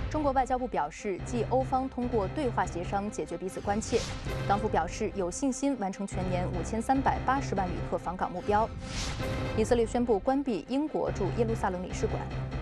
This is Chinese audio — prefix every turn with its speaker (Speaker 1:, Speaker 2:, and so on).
Speaker 1: 中国外交部表示，继欧方通过对话协商解决彼此关切，港府表示有信心完成全年5380万旅客访港目标。以色列宣布关闭英国驻耶路撒冷领事馆。